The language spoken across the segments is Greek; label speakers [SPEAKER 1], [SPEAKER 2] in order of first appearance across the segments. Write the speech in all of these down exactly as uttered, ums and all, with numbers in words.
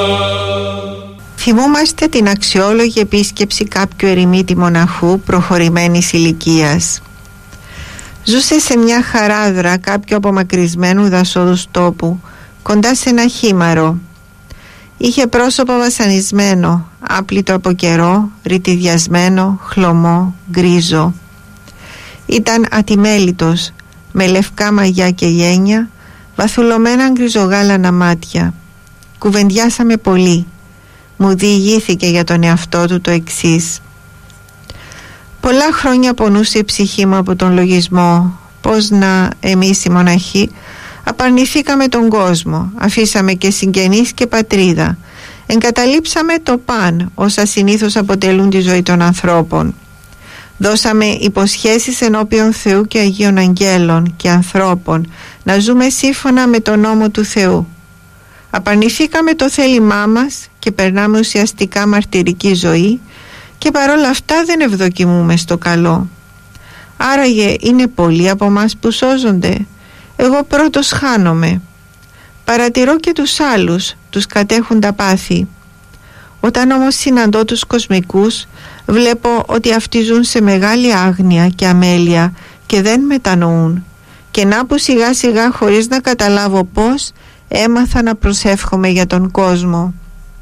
[SPEAKER 1] Θυμούμαστε την αξιόλογη επίσκεψη κάποιου ερημίτη μοναχού προχωρημένης ηλικίας. Ζούσε σε μια χαράδρα κάποιου απομακρυσμένου δασόδους τόπου, κοντά σε ένα χήμαρο. Είχε πρόσωπο βασανισμένο, άπλυτο από καιρό, ρητιδιασμένο, χλωμό, γκρίζο. Ήταν ατιμέλιτος, με λευκά μαγιά και γένια, βαθουλωμένα γκριζογάλανα μάτια. Κουβεντιάσαμε πολύ. Μου διηγήθηκε για τον εαυτό του το εξής: πολλά χρόνια πονούσε η ψυχή μου από τον λογισμό πως να εμείς οι μοναχοί απαρνηθήκαμε τον κόσμο, αφήσαμε και συγγενείς και πατρίδα, εγκαταλείψαμε το παν όσα συνήθως αποτελούν τη ζωή των ανθρώπων. Δώσαμε υποσχέσεις ενώπιον Θεού και Αγίων Αγγέλων και ανθρώπων να ζούμε σύμφωνα με τον νόμο του Θεού. Απαρνηθήκαμε το θέλημά μας και περνάμε ουσιαστικά μαρτυρική ζωή και παρόλα αυτά δεν ευδοκιμούμε στο καλό. Άραγε είναι πολλοί από μας που σώζονται? Εγώ πρώτος χάνομαι. Παρατηρώ και τους άλλους, τους κατέχουν τα πάθη. Όταν όμως συναντώ τους κοσμικούς, βλέπω ότι αυτοί ζουν σε μεγάλη άγνοια και αμέλεια και δεν μετανοούν. Και να που σιγά σιγά, χωρίς να καταλάβω πώς, έμαθα να προσεύχομαι για τον κόσμο.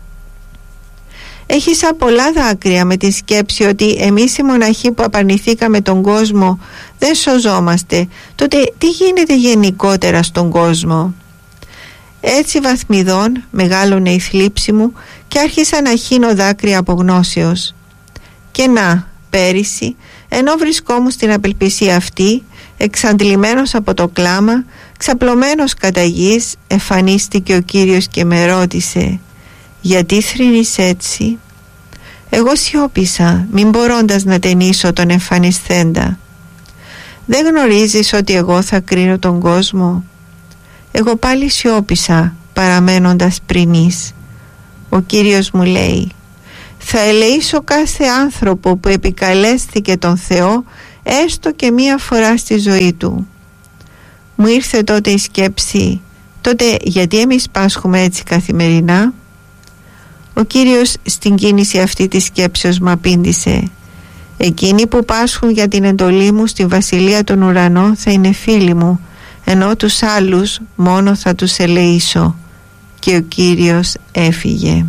[SPEAKER 1] Έχισα πολλά δάκρυα με τη σκέψη ότι εμείς οι μοναχοί που απαρνηθήκαμε τον κόσμο δεν σωζόμαστε. Τότε τι γίνεται γενικότερα στον κόσμο? Έτσι βαθμιδών μεγάλωνε η θλίψη μου και άρχισα να χύνω δάκρυα από γνώσεως. Και να, πέρυσι, ενώ βρισκόμουν στην απελπισία αυτή, εξαντλημένος από το κλάμα, ξαπλωμένος κατά γης, εμφανίστηκε ο Κύριος και με ρώτησε: γιατί θρηνείς έτσι? Εγώ σιώπησα, μην μπορώντας να ταινίσω τον εμφανισθέντα. Δεν γνωρίζεις ότι εγώ θα κρίνω τον κόσμο? Εγώ πάλι σιώπησα, παραμένοντας πρινής. Ο Κύριος μου λέει: θα ελεήσω κάθε άνθρωπο που επικαλέστηκε τον Θεό έστω και μία φορά στη ζωή του. Μου ήρθε τότε η σκέψη: τότε γιατί εμείς πάσχουμε έτσι καθημερινά? Ο Κύριος στην κίνηση αυτή της σκέψεως μου απήντησε: εκείνοι που πάσχουν για την εντολή μου στη βασιλεία των ουρανών θα είναι φίλοι μου, ενώ τους άλλους μόνο θα τους ελεήσω. Και ο Κύριος έφυγε.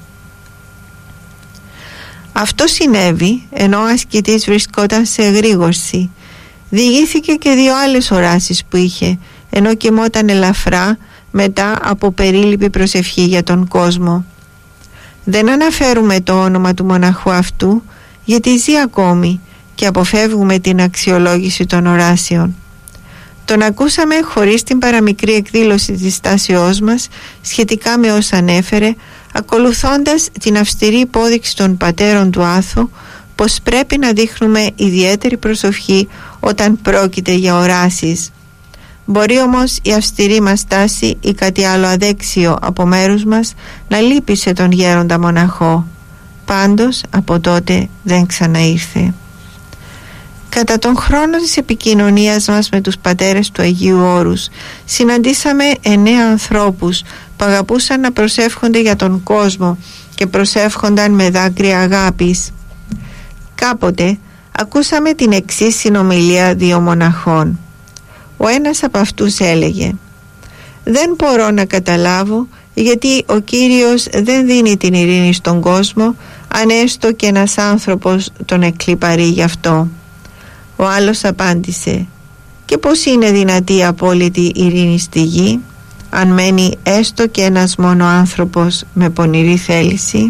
[SPEAKER 1] Αυτό συνέβη ενώ ο ασκητής βρισκόταν σε εγρήγορση. Διηγήθηκε και δύο άλλες οράσεις που είχε, ενώ κοιμόταν ελαφρά μετά από περίληπη προσευχή για τον κόσμο. Δεν αναφέρουμε το όνομα του μοναχού αυτού, γιατί ζει ακόμη και αποφεύγουμε την αξιολόγηση των οράσεων. Τον ακούσαμε χωρίς την παραμικρή εκδήλωση της στάσεώς μας σχετικά με όσα ανέφερε, ακολουθώντας την αυστηρή υπόδειξη των πατέρων του Άθου πως πρέπει να δείχνουμε ιδιαίτερη προσοχή όταν πρόκειται για οράσεις. Μπορεί όμως η αυστηρή μας στάση ή κάτι άλλο αδέξιο από μέρους μας να λύπησε τον γέροντα μοναχό. Πάντως από τότε δεν ξαναήρθε. Κατά τον χρόνο της επικοινωνίας μας με τους πατέρες του Αγίου Όρους συναντήσαμε εννέα ανθρώπους που αγαπούσαν να προσεύχονται για τον κόσμο και προσεύχονταν με δάκρυα αγάπης. Κάποτε ακούσαμε την εξής συνομιλία δύο μοναχών. Ο ένας από αυτούς έλεγε: δεν μπορώ να καταλάβω γιατί ο Κύριος δεν δίνει την ειρήνη στον κόσμο, αν έστω και ένας άνθρωπος τον εκλιπαρεί γι' αυτό. Ο άλλος απάντησε: και πώς είναι δυνατή η απόλυτη ειρήνη στη γη, αν μένει έστω και ένας μόνο άνθρωπος με πονηρή θέληση?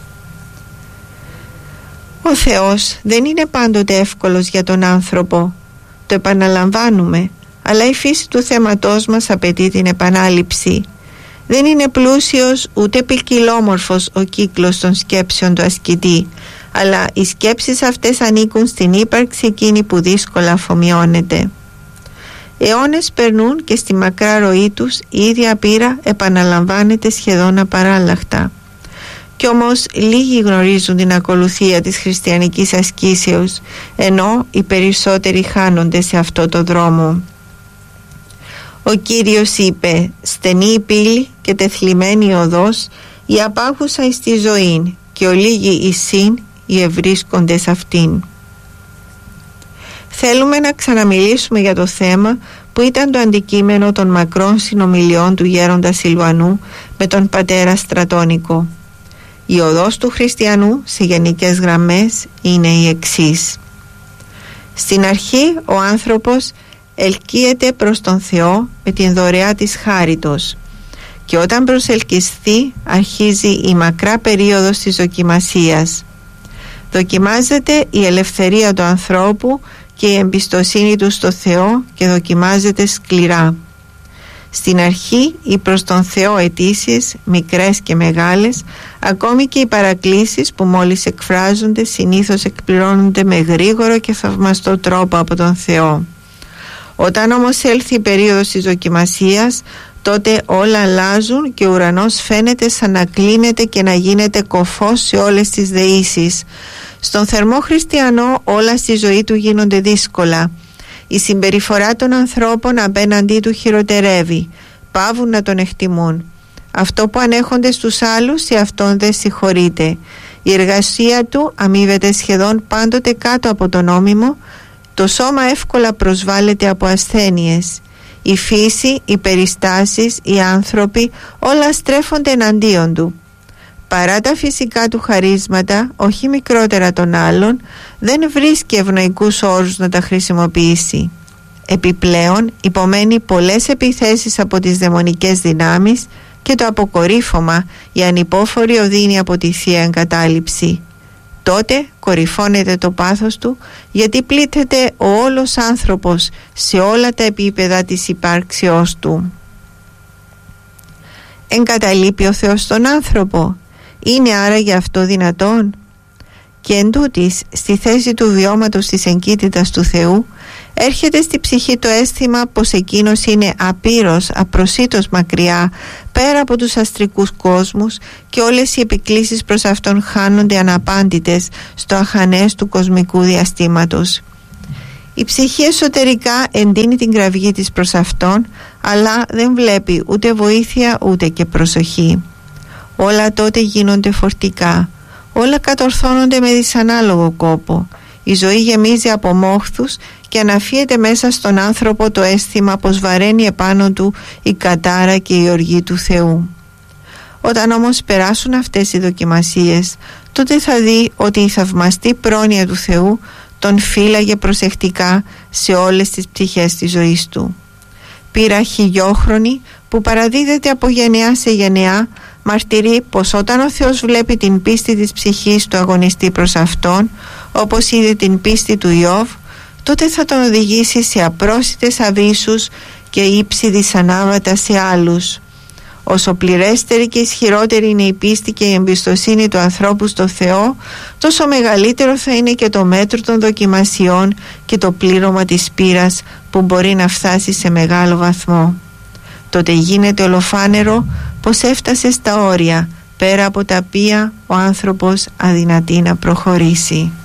[SPEAKER 1] Ο Θεός δεν είναι πάντοτε εύκολος για τον άνθρωπο. Το επαναλαμβάνουμε, αλλά η φύση του θέματός μας απαιτεί την επανάληψη. Δεν είναι πλούσιος ούτε ποικιλόμορφος ο κύκλος των σκέψεων του ασκητή, αλλά οι σκέψεις αυτές ανήκουν στην ύπαρξη εκείνη που δύσκολα αφομοιώνεται. Αιώνες περνούν και στη μακρά ροή τους η ίδια πείρα επαναλαμβάνεται σχεδόν απαράλλαχτα. Κι όμως λίγοι γνωρίζουν την ακολουθία της χριστιανικής ασκήσεως, ενώ οι περισσότεροι χάνονται σε αυτό το δρόμο. Ο Κύριος είπε: στενή η πύλη και τεθλιμμένη η οδός, η απάγουσα εις τη ζωήν και ολίγοι εισήν οι ευρίσκοντες αυτήν. Θέλουμε να ξαναμιλήσουμε για το θέμα που ήταν το αντικείμενο των μακρών συνομιλιών του γέροντα Σιλβανού με τον πατέρα Στρατώνικο. Η οδός του χριστιανού σε γενικές γραμμές είναι η εξής. Στην αρχή ο άνθρωπος ελκύεται προς τον Θεό με την δωρεά της χάριτος και όταν προσελκυστεί αρχίζει η μακρά περίοδος της δοκιμασίας. Δοκιμάζεται η ελευθερία του ανθρώπου και η εμπιστοσύνη του στο Θεό και δοκιμάζεται σκληρά. Στην αρχή οι προς τον Θεό αιτήσεις, μικρές και μεγάλες, ακόμη και οι παρακλήσεις που μόλις εκφράζονται συνήθως εκπληρώνονται με γρήγορο και θαυμαστό τρόπο από τον Θεό. Όταν όμως έλθει η περίοδος της δοκιμασίας, τότε όλα αλλάζουν και ο ουρανός φαίνεται σαν να κλείνεται και να γίνεται κωφός σε όλες τις δεήσεις. Στον θερμό χριστιανό όλα στη ζωή του γίνονται δύσκολα. Η συμπεριφορά των ανθρώπων απέναντί του χειροτερεύει, παύουν να τον εκτιμούν. Αυτό που ανέχονται στους άλλους σε αυτόν δεν συγχωρείται. Η εργασία του αμείβεται σχεδόν πάντοτε κάτω από το νόμιμο. Το σώμα εύκολα προσβάλλεται από ασθένειες. Η φύση, οι περιστάσεις, οι άνθρωποι όλα στρέφονται εναντίον του. Παρά τα φυσικά του χαρίσματα, όχι μικρότερα των άλλων, δεν βρίσκει ευνοϊκούς όρους να τα χρησιμοποιήσει. Επιπλέον, υπομένει πολλές επιθέσεις από τις δαιμονικές δυνάμεις και το αποκορύφωμα, η ανυπόφορη οδύνη από τη Θεία Εγκατάλειψη. Τότε κορυφώνεται το πάθος του, γιατί πλήττεται ο όλος άνθρωπος σε όλα τα επίπεδα της υπάρξεώς του. Εγκαταλείπει ο Θεός τον άνθρωπο? Είναι άραγε αυτό δυνατόν? Και εντούτοις, στη θέση του βιώματος της εγκύτητας του Θεού, έρχεται στη ψυχή το αίσθημα πως εκείνος είναι απείρως, απροσίτως μακριά, πέρα από τους αστρικούς κόσμους, και όλες οι επικλήσεις προς αυτόν χάνονται αναπάντητες στο αχανές του κοσμικού διαστήματος. Η ψυχή εσωτερικά εντείνει την κραυγή της προς αυτόν, αλλά δεν βλέπει ούτε βοήθεια ούτε και προσοχή. Όλα τότε γίνονται φορτικά, όλα κατορθώνονται με δυσανάλογο κόπο. Η ζωή γεμίζει από μόχθους και αναφύεται μέσα στον άνθρωπο το αίσθημα πως βαραίνει επάνω του η κατάρα και η οργή του Θεού. Όταν όμως περάσουν αυτές οι δοκιμασίες, τότε θα δει ότι η θαυμαστή πρόνοια του Θεού τον φύλαγε προσεκτικά σε όλες τις πτυχές της ζωής του. Πείρα χιλιόχρονη που παραδίδεται από γενεά σε γενεά μαρτυρεί πως όταν ο Θεός βλέπει την πίστη της ψυχής του αγωνιστή προς Αυτόν, όπως είδε την πίστη του Ιώβ, τότε θα τον οδηγήσει σε απρόσιτες αβύσσους και ύψη δυσανάβατα σε άλλους. Όσο πληρέστερη και ισχυρότερη είναι η πίστη και η εμπιστοσύνη του ανθρώπου στο Θεό, τόσο μεγαλύτερο θα είναι και το μέτρο των δοκιμασιών και το πλήρωμα της πείρας που μπορεί να φτάσει σε μεγάλο βαθμό. Τότε γίνεται ολοφάνερο πως έφτασε στα όρια, πέρα από τα οποία ο άνθρωπος αδυνατεί να προχωρήσει.